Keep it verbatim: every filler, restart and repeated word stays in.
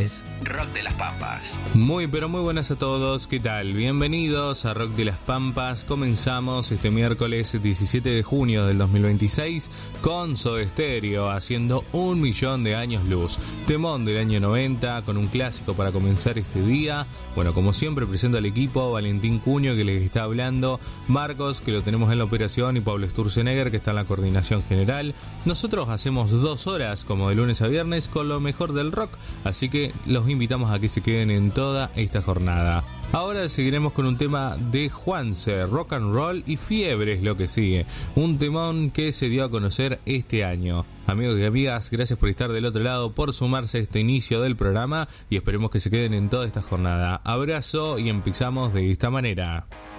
es Rock de las Pampas. Muy pero muy buenas a todos, ¿qué tal? Bienvenidos a Rock de las Pampas. Comenzamos este miércoles diecisiete de junio del dos mil veintiséis con Soda Stereo haciendo un millón de años luz. Temón del año noventa con un clásico para comenzar este día. Bueno, como siempre presento al equipo, Valentín Cuño que les está hablando, Marcos que lo tenemos en la operación y Pablo Sturzenegger que está en la coordinación general. Nosotros hacemos dos horas como de lunes a viernes con lo mejor del rock, así que los invitamos a que se queden en toda esta jornada. Ahora seguiremos con un tema de Juanse, Rock and Roll y Fiebre es lo que sigue, un temón que se dio a conocer este año. Amigos y amigas, gracias por estar del otro lado, por sumarse a este inicio del programa y esperemos que se queden en toda esta jornada. Abrazo y empezamos de esta manera.